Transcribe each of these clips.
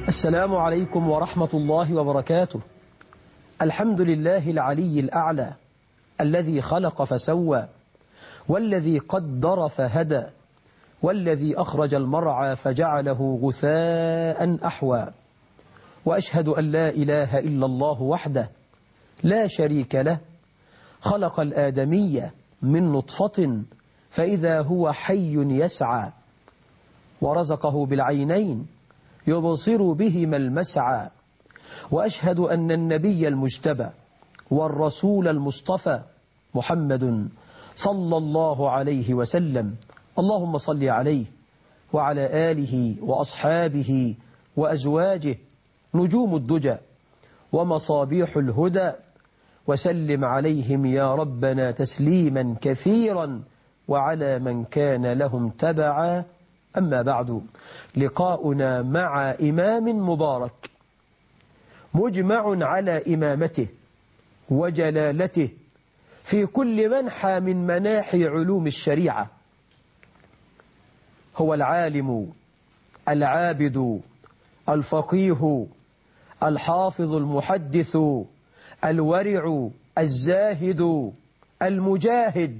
السلام عليكم ورحمة الله وبركاته. الحمد لله العلي الأعلى الذي خلق فسوى، والذي قدر فهدى، والذي أخرج المرعى فجعله غثاء أحوى. وأشهد أن لا إله إلا الله وحده لا شريك له، خلق الآدمية من نطفة فإذا هو حي يسعى، ورزقه بالعينين يبصر بهما المسعى. وأشهد أن النبي المجتبى والرسول المصطفى محمد صلى الله عليه وسلم، اللهم صل عليه وعلى آله وأصحابه وأزواجه نجوم الدجى ومصابيح الهدى، وسلم عليهم يا ربنا تسليما كثيرا، وعلى من كان لهم تبعا. أما بعد، لقاؤنا مع إمام مبارك مجمع على إمامته وجلالته في كل منحى من مناحي علوم الشريعة. هو العالم العابد الفقيه الحافظ المحدث الورع الزاهد المجاهد،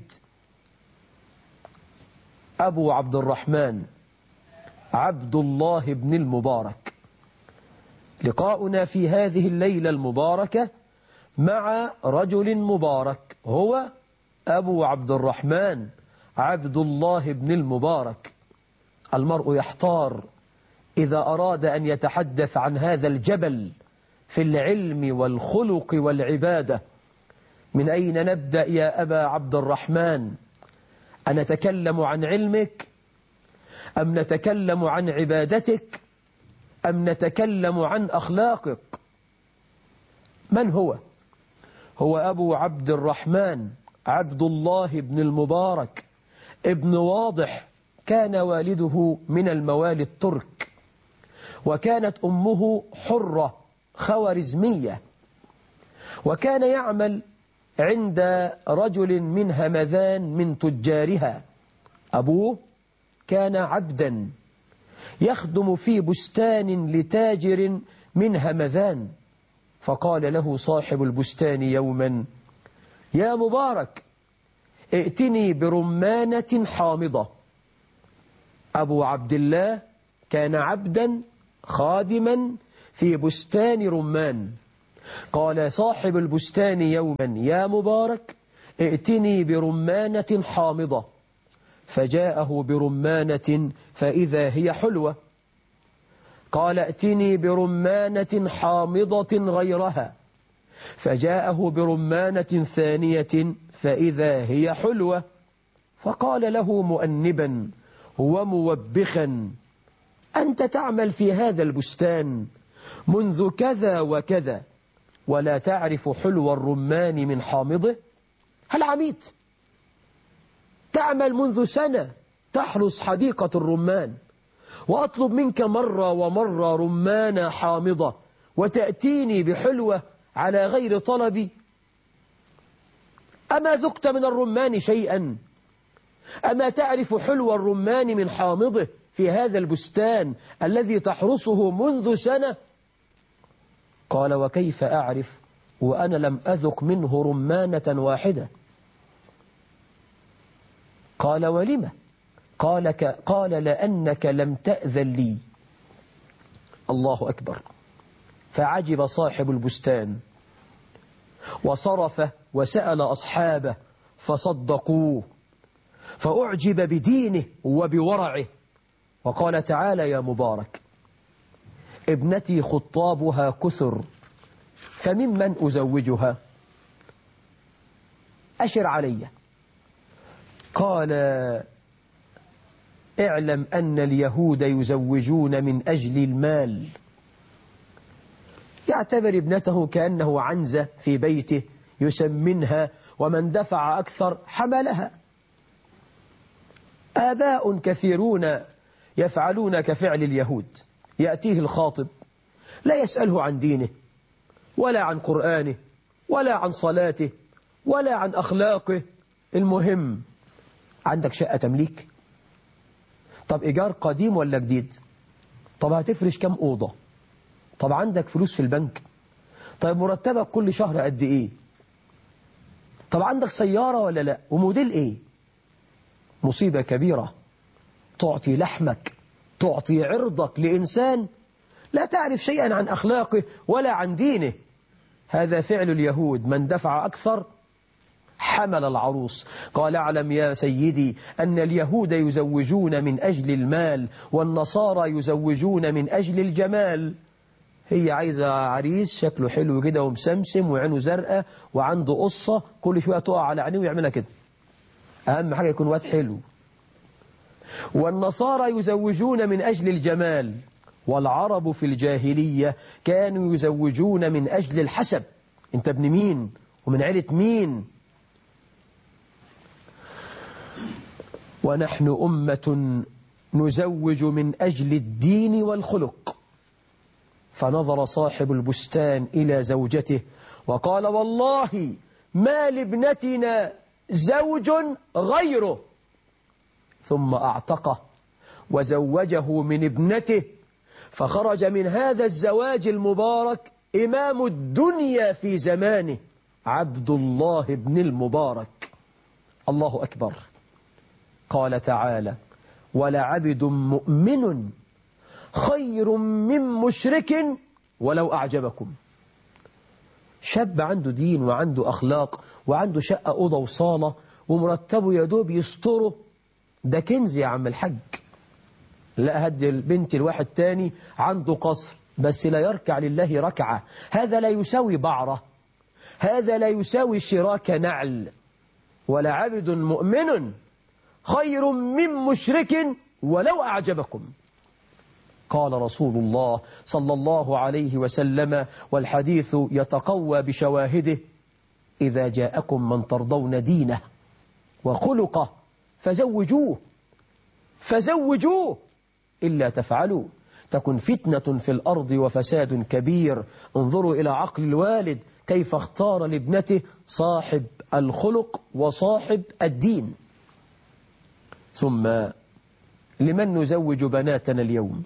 أبو عبد الرحمن عبد الله بن المبارك. لقاؤنا في هذه الليلة المباركة مع رجل مبارك، هو أبو عبد الرحمن عبد الله بن المبارك. المرء يحتار إذا أراد أن يتحدث عن هذا الجبل في العلم والخلق والعبادة. من أين نبدأ يا أبا عبد الرحمن؟ أنتكلم عن علمك أم نتكلم عن عبادتك أم نتكلم عن أخلاقك؟ من هو؟ هو أبو عبد الرحمن عبد الله بن المبارك ابن واضح. كان والده من الموالي الترك، وكانت أمه حرة خوارزمية، وكان يعمل عند رجل من همذان من تجارها. أبوه كان عبدا يخدم في بستان لتاجر من همذان، فقال له صاحب البستان يوما: يا مبارك، ائتني برمانة حامضة. أبو عبد الله كان عبدا خادما في بستان رمان. قال صاحب البستان يوما: يا مبارك، ائتني برمانة حامضة. فجاءه برمانة فإذا هي حلوة. قال: ائتني برمانة حامضة غيرها. فجاءه برمانة ثانية فإذا هي حلوة. فقال له مؤنبا وموبخا: أنت تعمل في هذا البستان منذ كذا وكذا ولا تعرف حلو الرمان من حامضه؟ هل عميت؟ تعمل منذ سنة تحرس حديقة الرمان، وأطلب منك مرة ومرة رمانة حامضة، وتأتيني بحلوة على غير طلبي؟ أما ذقت من الرمان شيئا؟ أما تعرف حلو الرمان من حامضه في هذا البستان الذي تحرسه منذ سنة؟ قال: وكيف أعرف وأنا لم أذق منه رمانة واحدة؟ قال: ولم؟ قال: لأنك لم تأذن لي. الله أكبر. فعجب صاحب البستان وصرف وسأل أصحابه فصدقوه، فأعجب بدينه وبورعه، وقال: تعالى يا مبارك، ابنتي خطابها كثر، فممن أزوجها؟ أشر علي. قال: اعلم أن اليهود يزوجون من أجل المال. يعتبر ابنته كأنه عنزة في بيته يسمنها، ومن دفع أكثر حملها. آباء كثيرون يفعلون كفعل اليهود. يأتيه الخاطب لا يسأله عن دينه ولا عن قرآنه ولا عن صلاته ولا عن أخلاقه. المهم: عندك شقة تمليك؟ طب إيجار قديم ولا جديد؟ طب هتفرش كم أوضة؟ طب عندك فلوس في البنك؟ طيب مرتبك كل شهر قد ايه؟ طب عندك سيارة ولا لا؟ وموديل ايه؟ مصيبة كبيرة، تعطي لحمك، تعطي عرضك لإنسان لا تعرف شيئا عن أخلاقه ولا عن دينه. هذا فعل اليهود، من دفع أكثر حمل العروس. قال اعلم يا سيدي أن اليهود يزوجون من أجل المال، والنصارى يزوجون من أجل الجمال. هي عايزة عريس شكله حلو كده ومسمسم وعينه زرقاء وعنده قصة، كل شوية تقع على عينيه ويعملها كده. أهم حاجة يكون واد حلو. والنصارى يزوجون من أجل الجمال، والعرب في الجاهلية كانوا يزوجون من أجل الحسب، انت ابن مين ومن عيلة مين. ونحن أمة نزوج من أجل الدين والخلق. فنظر صاحب البستان إلى زوجته وقال والله ما لابنتنا زوج غيره، ثم أعتقه وزوجه من ابنته، فخرج من هذا الزواج المبارك إمام الدنيا في زمانه، عبد الله بن المبارك. الله أكبر. قال تعالى ولعبد مؤمن خير من مشرك ولو أعجبكم. شاب عنده دين وعنده أخلاق وعنده شقة أوضة وصالة ومرتبه يدوب يستره، ده كنز يا عم الحج. لا هدي البنت الواحد تاني عنده قصر بس لا يركع لله ركعة، هذا لا يساوي بعرة، هذا لا يساوي شراك نعل. ولعبد مؤمن خير من مشرك ولو أعجبكم. قال رسول الله صلى الله عليه وسلم، والحديث يتقوى بشواهده: إذا جاءكم من ترضون دينه وخلقه فزوجوه، فزوجوه، إلا تفعلوا تكن فتنة في الأرض وفساد كبير. انظروا إلى عقل الوالد كيف اختار لابنته صاحب الخلق وصاحب الدين. ثم لمن نزوج بناتنا اليوم؟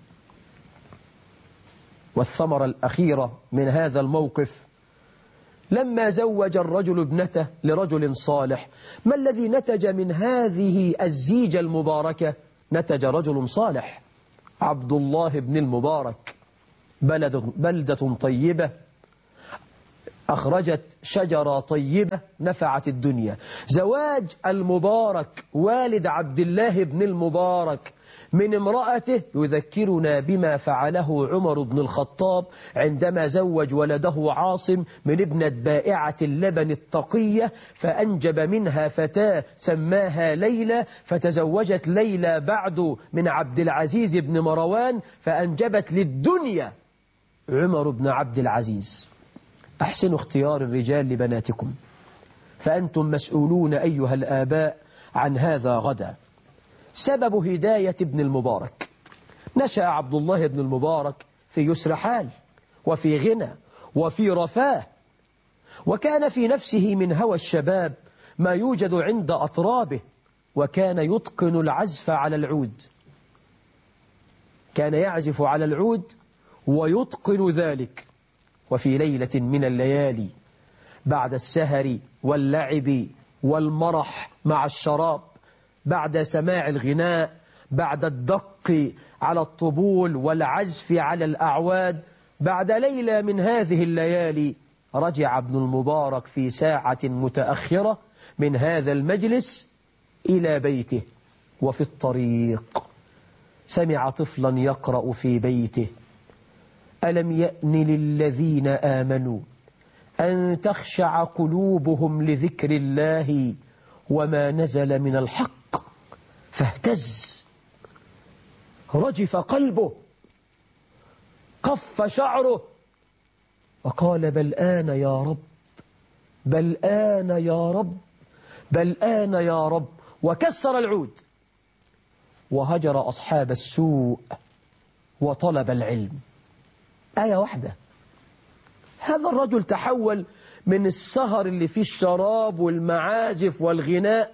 والثمرة الأخيرة من هذا الموقف لما زوج الرجل ابنته لرجل صالح، ما الذي نتج من هذه الزيجة المباركة؟ نتج رجل صالح، عبد الله بن المبارك. بلدة طيبة أخرجت شجرة طيبة نفعت الدنيا. زواج المبارك والد عبد الله بن المبارك من امرأته يذكرنا بما فعله عمر بن الخطاب عندما زوج ولده عاصم من ابنة بائعة اللبن التقية، فأنجب منها فتاة سماها ليلى، فتزوجت ليلى بعد من عبد العزيز بن مروان فأنجبت للدنيا عمر بن عبد العزيز. أحسنوا اختيار الرجال لبناتكم، فأنتم مسؤولون أيها الآباء عن هذا غدا. سبب هداية ابن المبارك: نشأ عبد الله بن المبارك في يسر حال وفي غنى وفي رفاه، وكان في نفسه من هوى الشباب ما يوجد عند أطرابه، وكان يتقن العزف على العود، كان يعزف على العود ويتقن ذلك. وفي ليلة من الليالي بعد السهر واللعب والمرح مع الشراب، بعد سماع الغناء، بعد الدق على الطبول والعزف على الأعواد، بعد ليلة من هذه الليالي رجع ابن المبارك في ساعة متأخرة من هذا المجلس إلى بيته، وفي الطريق سمع طفلا يقرأ في بيته: ألم يأن للذين آمنوا أن تخشع قلوبهم لذكر الله وما نزل من الحق. فاهتز، رجف قلبه، قف شعره، وقال: بل آن يا رب، بل آن يا رب، بل آن يا رب، وكسر العود وهجر أصحاب السوء وطلب العلم. آية واحدة. هذا الرجل تحول من السهر اللي فيه الشراب والمعازف والغناء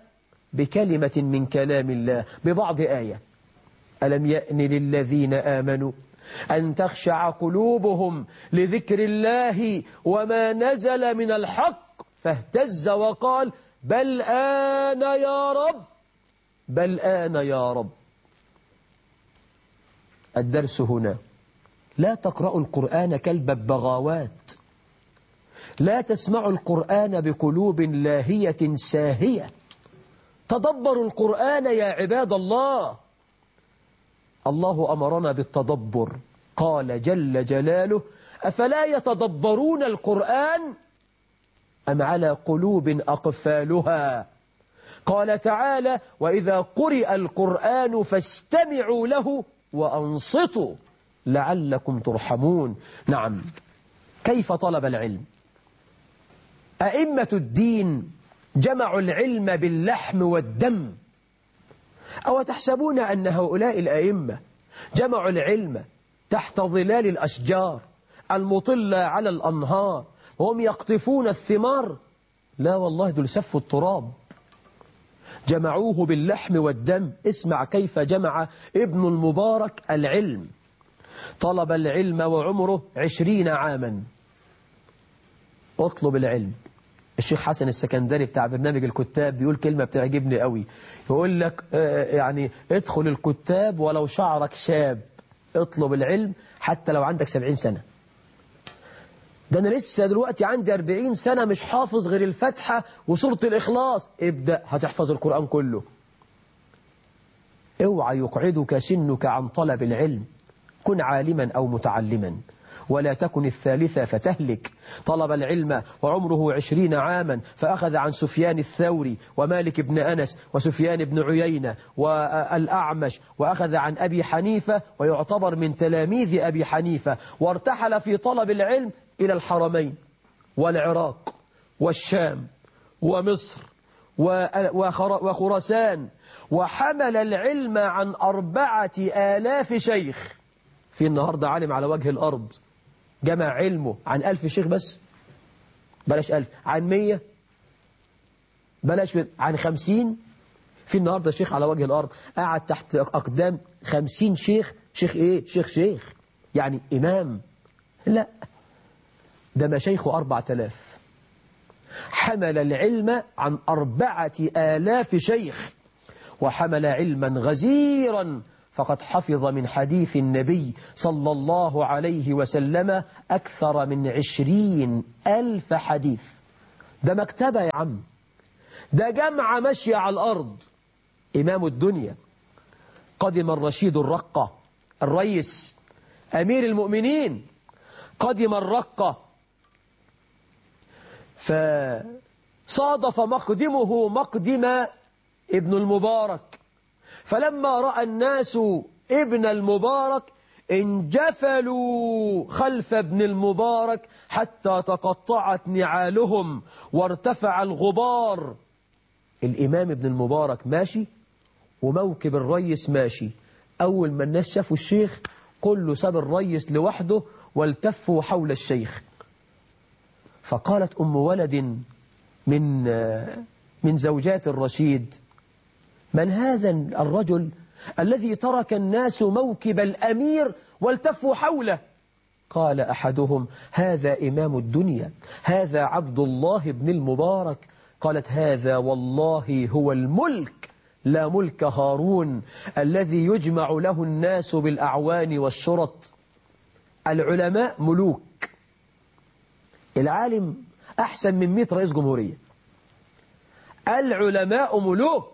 بكلمة من كلام الله، ببعض آية: ألم يأن للذين آمنوا أن تخشع قلوبهم لذكر الله وما نزل من الحق، فاهتز وقال بل آن يا رب، بل آن يا رب. الدرس هنا: لا تقرأوا القرآن كالببغاوات، لا تسمعوا القرآن بقلوب لاهية ساهية، تدبروا القرآن يا عباد الله. الله أمرنا بالتدبر، قال جل جلاله: أفلا يتدبرون القرآن أم على قلوب أقفالها. قال تعالى: وإذا قرئ القرآن فاستمعوا له وأنصتوا لعلكم ترحمون. نعم، كيف طلب العلم؟ أئمة الدين جمعوا العلم باللحم والدم. أو تحسبون أن هؤلاء الأئمة جمعوا العلم تحت ظلال الأشجار المطلة على الأنهار وهم يقطفون الثمار؟ لا والله، دول سفوا التراب، جمعوه باللحم والدم. اسمع كيف جمع ابن المبارك العلم. طلب العلم وعمره 20 عاما. اطلب العلم. الشيخ حسن السكندري بتاع برنامج الكتاب بيقول كلمة بتعجبني قوي، يقول لك يعني ادخل الكتاب ولو شعرك شاب، اطلب العلم حتى لو عندك 70 سنة. ده أنا لسه دلوقتي عندي 40 سنة مش حافظ غير الفاتحة وسورة الإخلاص. ابدأ، هتحفظ القرآن كله. اوعى يقعدك سنك عن طلب العلم. كن عالما أو متعلما، ولا تكن الثالثة فتهلك. طلب العلم وعمره 20 عاما، فأخذ عن سفيان الثوري ومالك بن أنس وسفيان بن عيينة والأعمش، وأخذ عن أبي حنيفة ويعتبر من تلاميذ أبي حنيفة، وارتحل في طلب العلم إلى الحرمين والعراق والشام ومصر وخراسان، وحمل العلم عن 4000 شيخ. في النهاردة عالم على وجه الأرض جمع علمه عن 1000 شيخ بس، بلاش 1000، عن 100، بلاش عن 50. في النهاردة شيخ على وجه الأرض قاعد تحت أقدام 50 شيخ. شيخ إيه؟ شيخ يعني إمام؟ لا، ده مشايخه 4000. حمل العلم عن 4000 شيخ، وحمل علما غزيرا، فقد حفظ من حديث النبي صلى الله عليه وسلم أكثر من 20,000 حديث. ده مكتبة يا عم، ده جمع مشي على الأرض. إمام الدنيا، قدم الرشيد الرقة، الرئيس أمير المؤمنين، قدم الرقة، فصادف مقدمه مقدم ابن المبارك، فلما رأى الناس ابن المبارك انجفلوا خلف ابن المبارك حتى تقطعت نعالهم وارتفع الغبار. الإمام ابن المبارك ماشي وموكب الريس ماشي. أول ما الناس شافوا الشيخ كله ساب الريس لوحده والتفوا حول الشيخ. فقالت أم ولد من زوجات الرشيد: من هذا الرجل الذي ترك الناس موكب الأمير والتفوا حوله؟ قال أحدهم: هذا إمام الدنيا، هذا عبد الله بن المبارك. قالت: هذا والله هو الملك، لا ملك هارون الذي يجمع له الناس بالأعوان والشرط. العلماء ملوك، العالم أحسن من 100 رئيس جمهورية. العلماء ملوك،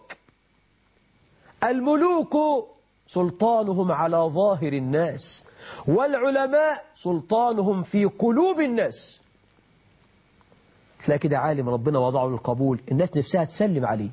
الملوك سلطانهم على ظاهر الناس، والعلماء سلطانهم في قلوب الناس. تلاقي كده عالم ربنا وضعه للقبول، الناس نفسها تسلم عليه.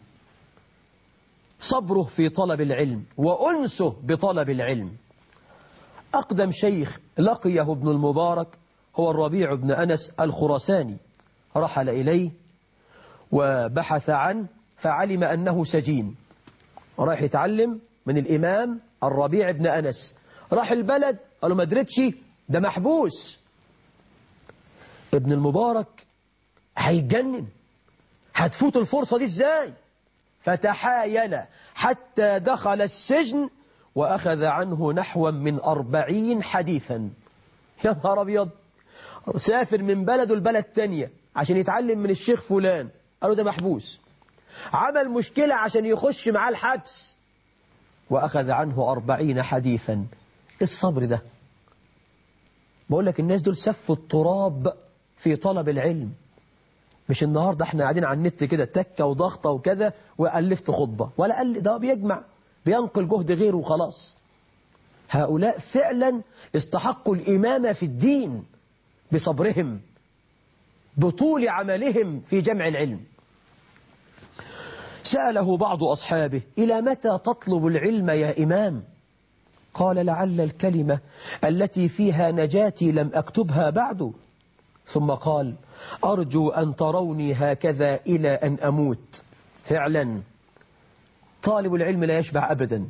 صبره في طلب العلم وأنسه بطلب العلم. أقدم شيخ لقيه ابن المبارك هو الربيع بن أنس الخراساني، رحل إليه وبحث عنه فعلم أنه سجين، راح يتعلم من الإمام الربيع بن أنس. راح البلد قالوا ما درتش، ده محبوس. ابن المبارك هيتجنن، هتفوت الفرصة دي ازاي؟ فتحايل حتى دخل السجن وأخذ عنه نحوا من 40 حديثا. يا نهار أبيض، سافر من بلده لبلد تانية عشان يتعلم من الشيخ فلان، قالوا ده محبوس، عمل مشكلة عشان يخش معاه الحبس، وأخذ عنه 40 حديثا. الصبر ده، بقول لك الناس دول سفوا التراب في طلب العلم. مش النهاردة احنا قاعدين على النت كده تكة وضغطة وكذا وألفت خطبة، ولا قال ده بيجمع بينقل جهد غيره وخلاص. هؤلاء فعلا استحقوا الإمامة في الدين بصبرهم، بطول عملهم في جمع العلم. سأله بعض أصحابه: إلى متى تطلب العلم يا إمام؟ قال: لعل الكلمة التي فيها نجاتي لم أكتبها بعد. ثم قال: أرجو أن تروني هكذا إلى أن أموت. فعلا طالب العلم لا يشبع أبدا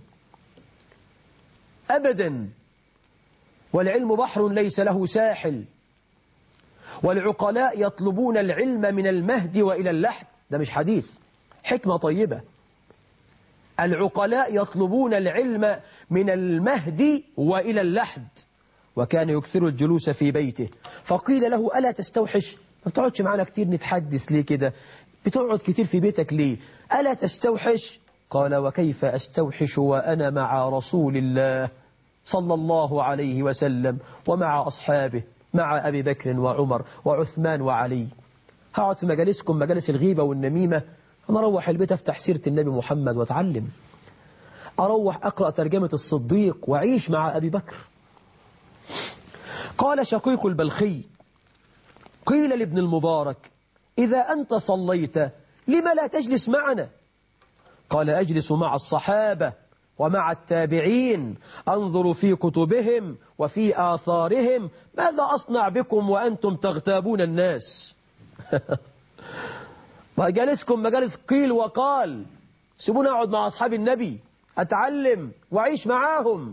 أبدا، والعلم بحر ليس له ساحل، والعقلاء يطلبون العلم من المهد وإلى اللحد. ده مش حديث، حكمة طيبة. العقلاء يطلبون العلم من المهد وإلى اللحد. وكان يكثر الجلوس في بيته، فقيل له: ألا تستوحش؟ ما بتقعدش معنا كتير نتحدث ليه كده؟ بتقعد كتير في بيتك ليه؟ ألا تستوحش؟ قال: وكيف أستوحش وأنا مع رسول الله صلى الله عليه وسلم ومع أصحابه، مع أبي بكر وعمر وعثمان وعلي؟ هقعد في مجالسكم مجالس الغيبة والنميمة؟ أنا أروح البيت أفتح سيرة النبي محمد وأتعلم، أروح أقرأ ترجمة الصديق وأعيش مع أبي بكر. قال شقيق البلخي: قيل لابن المبارك: إذا أنت صليت لم لا تجلس معنا؟ قال: أجلس مع الصحابة ومع التابعين، أنظر في كتبهم وفي آثارهم، ماذا أصنع بكم وأنتم تغتابون الناس؟ مجالسكم مجالس قيل وقال، سيبوني أقعد مع أصحاب النبي أتعلم وأعيش معاهم.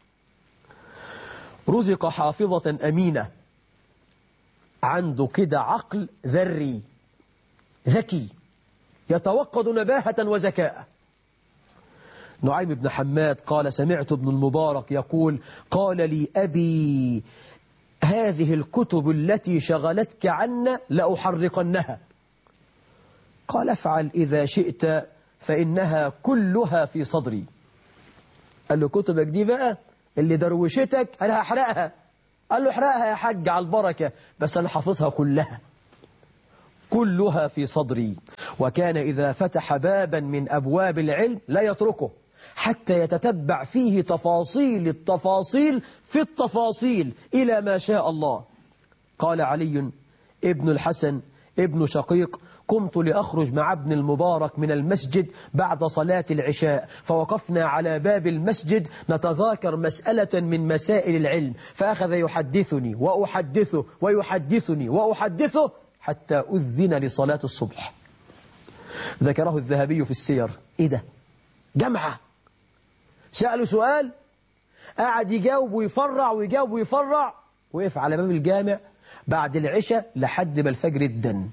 رزق حافظة أمينة، عنده كده عقل ذري ذكي يتوقد نباهة وذكاء. نعيم بن حماد قال: سمعت ابن المبارك يقول: قال لي أبي: هذه الكتب التي شغلتك عنا لأحرقنها. قال: افعل إذا شئت فإنها كلها في صدري. قال له: كتبك دي بقى اللي دروشتك أنا هحرقها. قال له: احرقها يا حاج على البركة، بس أنا حافظها كلها، كلها في صدري. وكان إذا فتح بابا من أبواب العلم لا يتركه حتى يتتبع فيه تفاصيل التفاصيل في التفاصيل إلى ما شاء الله. قال علي ابن الحسن ابن شقيق: قمت لأخرج مع ابن المبارك من المسجد بعد صلاة العشاء، فوقفنا على باب المسجد نتذاكر مسألة من مسائل العلم، فأخذ يحدثني وأحدثه ويحدثني وأحدثه حتى أذن لصلاة الصبح. ذكره الذهبي في السير. إيه ده؟ جمعة. سأله سؤال قاعد يجاوب ويفرع ويجاوب ويفرع، وقف على باب الجامع بعد العشاء لحد ما الفجر ادن.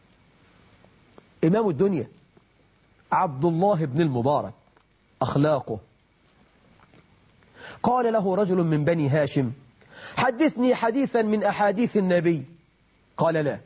إمام الدنيا عبد الله بن المبارك، أخلاقه. قال له رجل من بني هاشم: حدثني حديثا من أحاديث النبي. قال: لا.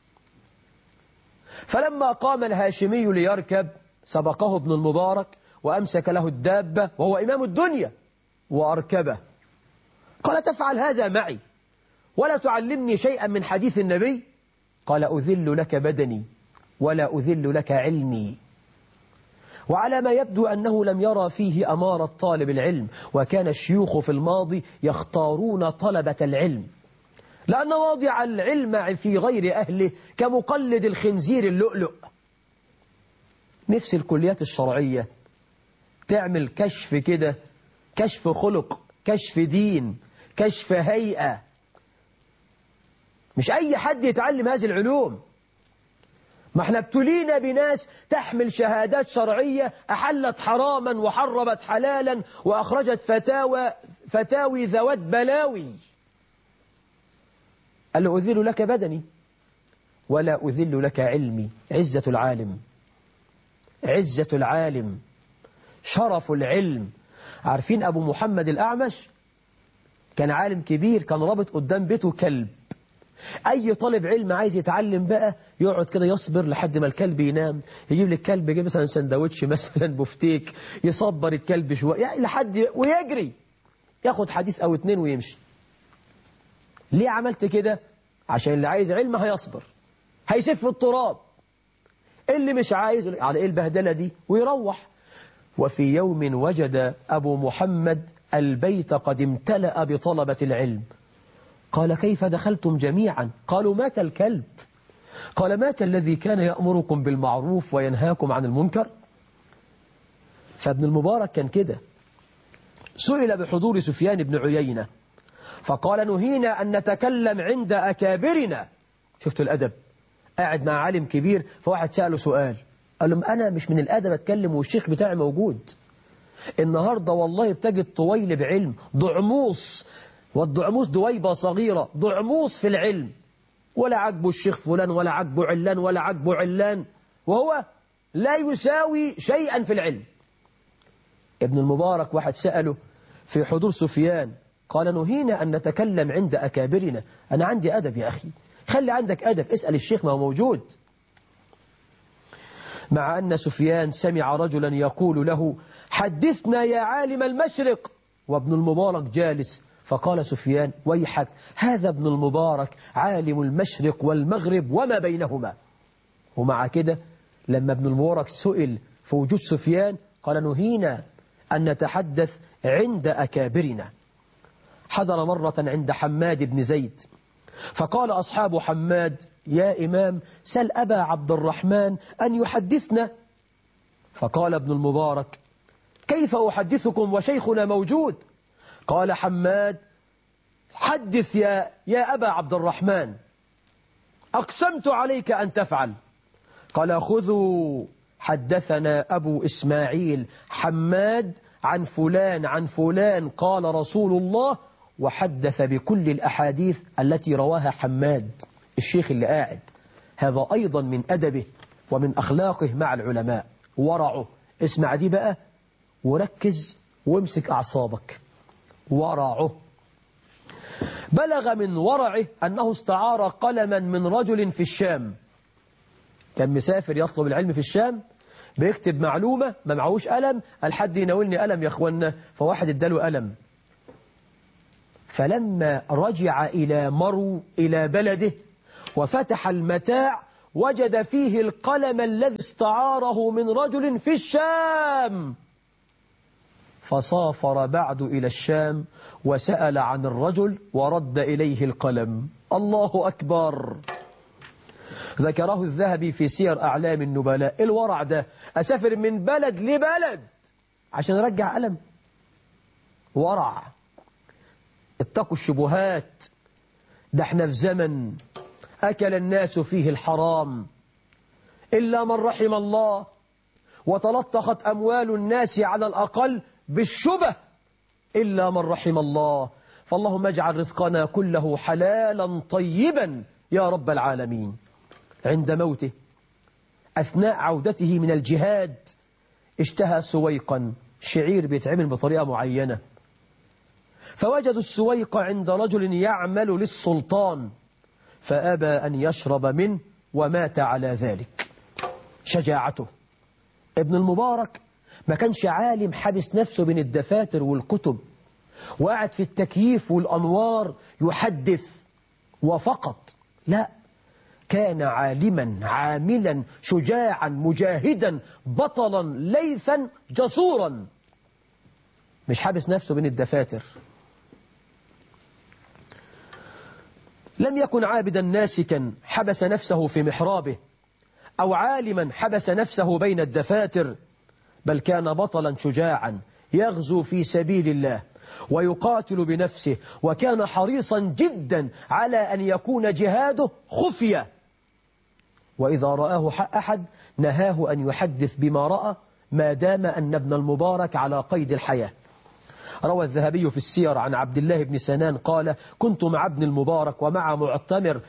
فلما قام الهاشمي ليركب سبقه ابن المبارك وأمسك له الدابة وهو إمام الدنيا وأركبه. قال: تفعل هذا معي ولا تعلمني شيئا من حديث النبي؟ قال: أذل لك بدني ولا أذل لك علمي. وعلى ما يبدو أنه لم يرى فيه أمارة طالب العلم، وكان الشيوخ في الماضي يختارون طلبة العلم، لأن واضع العلم في غير أهله كمقلد الخنزير اللؤلؤ. نفس الكليات الشرعية تعمل كشف كده، كشف خلق، كشف دين، كشف هيئة. مش أي حد يتعلم هذه العلوم. ما احنا ابتلينا بناس تحمل شهادات شرعية أحلت حراما وحرمت حلالا وأخرجت فتاوي ذوات بلاوي. قال له: أذل لك بدني ولا أذل لك علمي. عزة العالم، عزة العالم، شرف العلم، عارفين أبو محمد الأعمش؟ كان عالم كبير، كان رابط قدام بيته كلب. أي طالب علم عايز يتعلم بقى يقعد كده يصبر لحد ما الكلب ينام، يجيب لك كلب، يجيب مثلا سندوتش مثلا بفتيك، يصبر الكلب شوية يعني لحد ويجري ياخد حديث أو اتنين ويمشي. ليه عملت كده؟ عشان اللي عايز علم هيصبر، هيسف التراب، اللي مش عايز على ايه البهدلة دي ويروح. وفي يوم وجد أبو محمد البيت قد امتلأ بطلبة العلم. قال كيف دخلتم جميعا؟ قالوا مات الكلب. قال مات الذي كان يأمركم بالمعروف وينهاكم عن المنكر. فابن المبارك كان كده، سئل بحضور سفيان بن عيينة فقال نهينا أن نتكلم عند أكابرنا. شفتوا الأدب؟ قاعد مع عالم كبير فواحد سأله سؤال قال له أنا مش من الأدب أتكلم والشيخ بتاعي موجود. النهاردة والله بتجد طويل بعلم ضعموس، والضعموس دويبة صغيرة، ضعموس في العلم، ولا عجبه الشيخ فلان ولا عجبه علان ولا عجبه علان، وهو لا يساوي شيئا في العلم. ابن المبارك واحد سأله في حضور سفيان قال نهينا أن نتكلم عند أكابرنا. أنا عندي أدب يا أخي، خلي عندك أدب، اسأل الشيخ ما هو موجود. مع أن سفيان سمع رجلا يقول له حدثنا يا عالم المشرق، وابن المبارك جالس، فقال سفيان ويحك هذا ابن المبارك عالم المشرق والمغرب وما بينهما. ومع كده لما ابن المبارك سئل في وجود سفيان قال نهينا أن نتحدث عند أكابرنا. حضر مرة عند حماد بن زيد فقال أصحاب حماد يا إمام سل أبا عبد الرحمن أن يحدثنا. فقال ابن المبارك كيف أحدثكم وشيخنا موجود؟ قال حماد حدث يا أبا عبد الرحمن، أقسمت عليك أن تفعل. قال خذوا حدثنا أبو إسماعيل حماد عن فلان عن فلان قال رسول الله، وحدث بكل الأحاديث التي رواها حماد الشيخ اللي قاعد. هذا أيضا من أدبه ومن أخلاقه مع العلماء، ورعه. اسمع دي بقى وركز وامسك أعصابك. ورعه بلغ من ورعه أنه استعار قلما من رجل في الشام، كان مسافر يطلب العلم في الشام، بيكتب معلومة ما معهوش قلم، الحد يناولني قلم يا أخوانا، فواحد اداله قلم. فلما رجع إلى مرو إلى بلده وفتح المتاع وجد فيه القلم الذي استعاره من رجل في الشام، فسافر بعد إلى الشام وسأل عن الرجل ورد إليه القلم. الله أكبر. ذكره الذهبي في سير أعلام النبلاء. الورع ده أسافر من بلد لبلد عشان أرجع قلم؟ ورع. اتقوا الشبهات، ده احنا في زمن أكل الناس فيه الحرام إلا من رحم الله، وتلطخت أموال الناس على الأقل بالشبه إلا من رحم الله. فاللهم اجعل رزقنا كله حلالا طيبا يا رب العالمين. عند موته أثناء عودته من الجهاد اشتهى سويقا، شعير بيتعمل بطريقة معينة، فوجدوا السويق عند رجل يعمل للسلطان فأبى أن يشرب منه ومات على ذلك. شجاعته. ابن المبارك ما كانش عالم حبس نفسه بين الدفاتر والكتب وقعد في التكييف والأنوار يحدث وفقط، لا، كان عالما عاملا شجاعا مجاهدا بطلا ليثا جسورا، مش حابس نفسه بين الدفاتر. لم يكن عابدا ناسكا حبس نفسه في محرابه أو عالما حبس نفسه بين الدفاتر، بل كان بطلا شجاعا يغزو في سبيل الله ويقاتل بنفسه، وكان حريصا جدا على أن يكون جهاده خفية، وإذا رآه أحد نهاه أن يحدث بما رأى ما دام أن ابن المبارك على قيد الحياة. روى الذهبي في السير عن عبد الله بن سنان قال كنت مع ابن المبارك ومع معتمر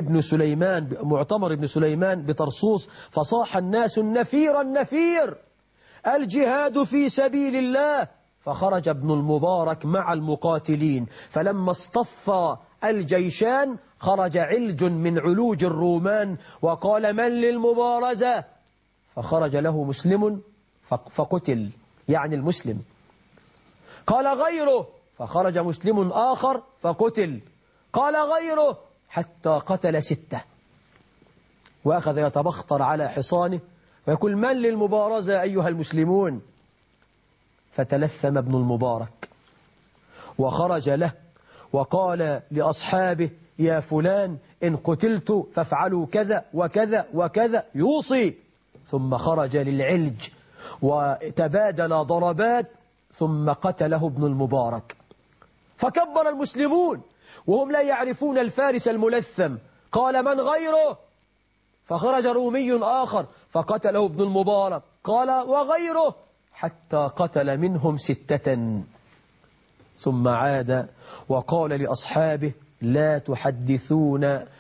ابن سليمان بطرسوس، فصاح الناس النفير النفير الجهاد في سبيل الله، فخرج ابن المبارك مع المقاتلين، فلما اصطف الجيشان خرج علج من علوج الرومان وقال: من للمبارزة؟ فخرج له مسلم فقتل، يعني المسلم. قال: غيره. فخرج مسلم آخر فقتل. قال: غيره، حتى قتل 6، وأخذ يتبختر على حصانه ويقول: من للمبارزة أيها المسلمون؟ فتلثم ابن المبارك وخرج له وقال لأصحابه: يا فلان، إن قتلت فافعلوا كذا وكذا وكذا، يوصي. ثم خرج للعلج وتبادل ضربات، ثم قتله ابن المبارك. فكبر المسلمون وهم لا يعرفون الفارس الملثم. قال: من غيره؟ فخرج رومي آخر فقتله ابن المبارك. قال: وغيره، حتى قتل منهم 6. ثم عاد وقال لأصحابه: لا تحدثون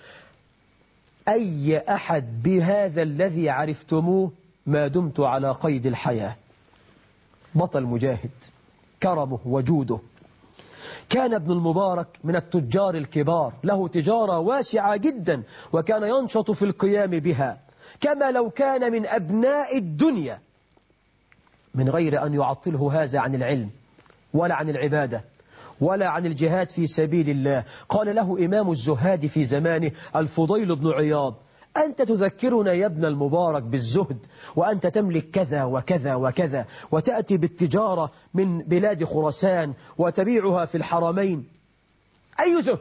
أي أحد بهذا الذي عرفتموه ما دمت على قيد الحياة. بطل مجاهد، كرمه وجوده. كان ابن المبارك من التجار الكبار، له تجارة واسعة جدا، وكان ينشط في القيام بها كما لو كان من أبناء الدنيا، من غير أن يعطله هذا عن العلم ولا عن العبادة ولا عن الجهاد في سبيل الله. قال له إمام الزهاد في زمانه الفضيل بن عياض: أنت تذكرنا يا ابن المبارك بالزهد، وأنت تملك كذا وكذا وكذا، وتأتي بالتجارة من بلاد خراسان وتبيعها في الحرمين، أي زهد؟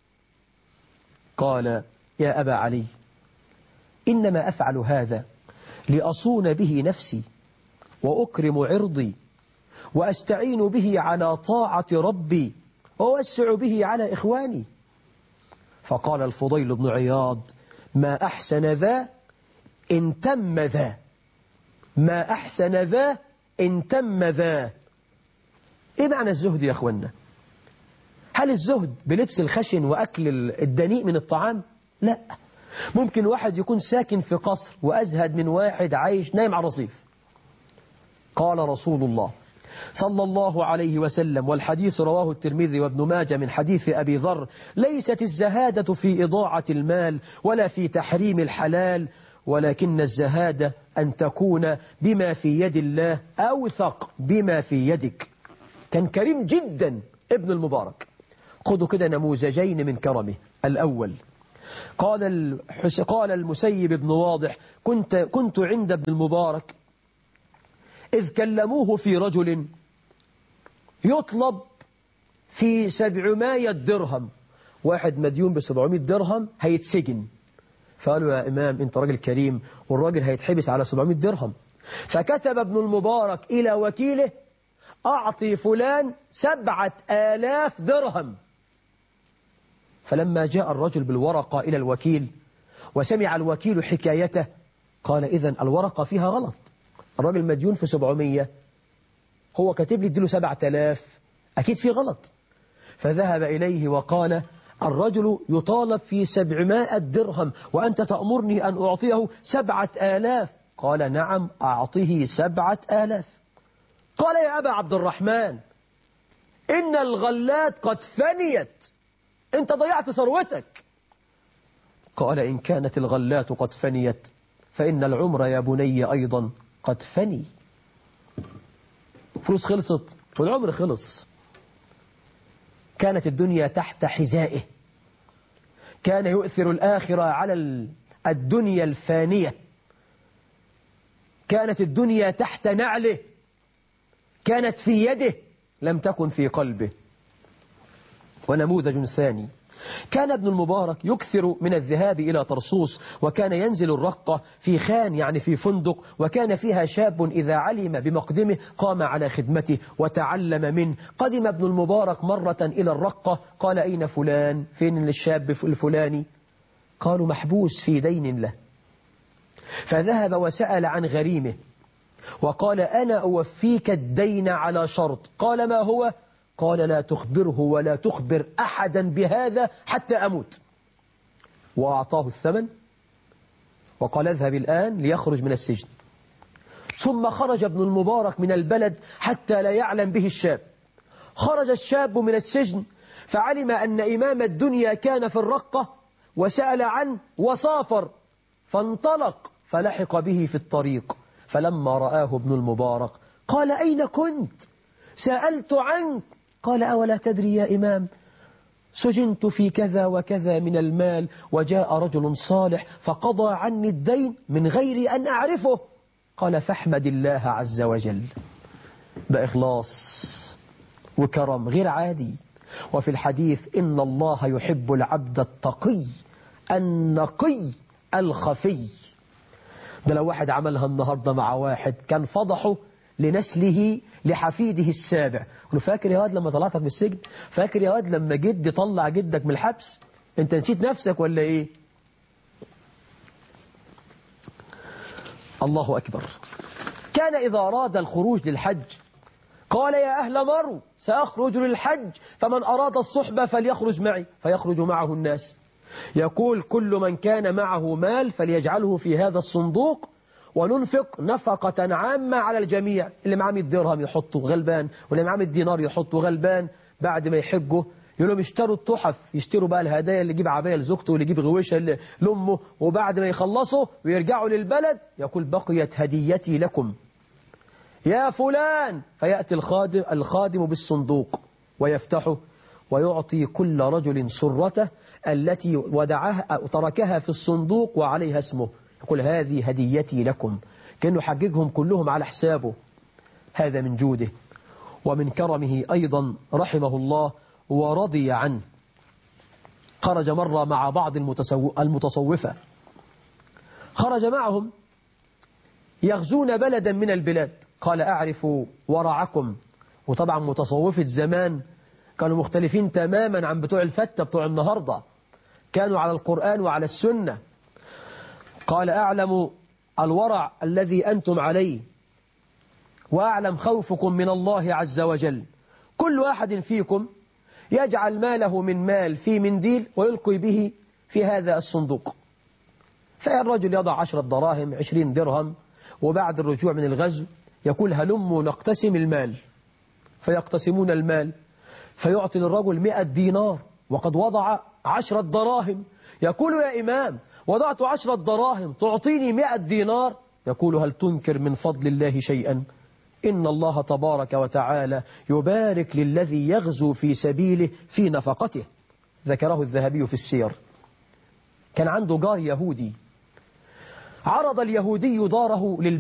قال: يا أبا علي، إنما أفعل هذا لأصون به نفسي وأكرم عرضي وأستعين به على طاعة ربي وأوسع به على إخواني. فقال الفضيل بن عياض: ما أحسن ذا إن تم ذا، ما أحسن ذا إن تم ذا. إيه معنى الزهد يا أخوانا؟ هل الزهد بلبس الخشن وأكل الدنيء من الطعام؟ لا. ممكن واحد يكون ساكن في قصر وأزهد من واحد عايش نايم على الرصيف. قال رسول الله صلى الله عليه وسلم، والحديث رواه الترمذي وابن ماجه من حديث أبي ذر: ليست الزهادة في إضاعة المال ولا في تحريم الحلال، ولكن الزهادة أن تكون بما في يد الله أوثق بما في يدك. كان كريم جدا ابن المبارك. خذوا كده نموذجين من كرمه. الأول، قال المسيب بن واضح: كنت عند ابن المبارك إذ كلموه في رجل يطلب في 700 درهم، واحد مديون ب700 درهم هيتسجن. فقالوا: يا إمام أنت راجل كريم، والراجل هيتحبس على 700 درهم. فكتب ابن المبارك إلى وكيله: أعطي فلان 7000 درهم. فلما جاء الرجل بالورقة إلى الوكيل وسمع الوكيل حكايته، قال: إذن الورقة فيها غلط، الراجل مديون في 700، هو كاتب لي اديله 7000، أكيد في غلط. فذهب إليه وقال: الرجل يطالب في 700 درهم وأنت تأمرني أن أعطيه 7000. قال: نعم، أعطيه 7000. قال: يا أبا عبد الرحمن، إن الغلات قد فنيت، أنت ضيعت ثروتك. قال: إن كانت الغلات قد فنيت فإن العمر يا بني أيضا قد فني. فلوس خلصت والعمر خلص. كانت الدنيا تحت حذائه، كان يؤثر الآخرة على الدنيا الفانية، كانت الدنيا تحت نعله، كانت في يده لم تكن في قلبه. ونموذج ثاني، كان ابن المبارك يكثر من الذهاب إلى طرسوس، وكان ينزل الرقة في خان يعني في فندق، وكان فيها شاب إذا علم بمقدمه قام على خدمته وتعلم منه. قدم ابن المبارك مرة إلى الرقة، قال: أين فلان؟ فين الشاب الفلاني؟ قالوا: محبوس في دين له. فذهب وسأل عن غريمه وقال: أنا أوفيك الدين على شرط. قال: ما هو؟ قال: لا تخبره ولا تخبر أحدا بهذا حتى أموت. وأعطاه الثمن وقال: اذهب الآن ليخرج من السجن. ثم خرج ابن المبارك من البلد حتى لا يعلم به الشاب. خرج الشاب من السجن فعلم أن إمام الدنيا كان في الرقة وسأل عنه وسافر، فانطلق فلحق به في الطريق، فلما رآه ابن المبارك قال: أين كنت؟ سألت عنك. قال: أولا تدري يا إمام، سجنت في كذا وكذا من المال، وجاء رجل صالح فقضى عني الدين من غير أن أعرفه. قال: فاحمد الله عز وجل. بإخلاص وكرم غير عادي. وفي الحديث: إن الله يحب العبد التقي النقي الخفي. ده لو واحد عملها النهاردة مع واحد كان فضحه لنسله لحفيده السابع. قلوا: فاكر يا واد لما طلعتك من السجن؟ فاكر يا واد لما جد طلع جدك من الحبس؟ انت نسيت نفسك ولا ايه؟ الله أكبر. كان إذا أراد الخروج للحج قال: يا أهل مرو سأخرج للحج، فمن أراد الصحبة فليخرج معي، فيخرج معه الناس. يقول: كل من كان معه مال فليجعله في هذا الصندوق وننفق نفقة عامة على الجميع. اللي معاه 100 درهم يحطه غلبان، واللي معاه 100 دينار يحطه غلبان. بعد ما يحجوا يقول لهم: اشتروا التحف، يشتروا بقى الهدايا، اللي يجيب عباية لزوجته واللي يجيب غويشة لأمه. وبعد ما يخلصوا ويرجعوا للبلد يقول: بقيت هديتي لكم يا فلان. فيأتي الخادم بالصندوق ويفتحه ويعطي كل رجل سرته التي ودعها أو تركها في الصندوق وعليها اسمه. يقول: هذه هديتي لكم، كأنه حققهم كلهم على حسابه. هذا من جوده ومن كرمه أيضا رحمه الله ورضي عنه. خرج مرة مع بعض المتصوفة، خرج معهم يغزون بلدا من البلاد. قال: أعرف ورعكم. وطبعا متصوفة زمان كانوا مختلفين تماما عن بتوع الفتة بتوع النهاردة، كانوا على القرآن وعلى السنة. قال: أعلم الورع الذي أنتم عليه، وأعلم خوفكم من الله عز وجل. كل واحد فيكم يجعل ماله من مال في منديل ويلقي به في هذا الصندوق. فالرجل يضع 10 دراهم 20 درهم، وبعد الرجوع من الغزو يقول: هلموا نقتسم المال. فيقتسمون المال، فيعطي للرجل 100 دينار وقد وضع 10 دراهم. يقول: يا إمام، وضعت 10 دراهم تعطيني 100 دينار؟ يقول: هل تنكر من فضل الله شيئا؟ إن الله تبارك وتعالى يبارك للذي يغزو في سبيله في نفقته. ذكره الذهبي في السير. كان عنده جار يهودي، عرض اليهودي داره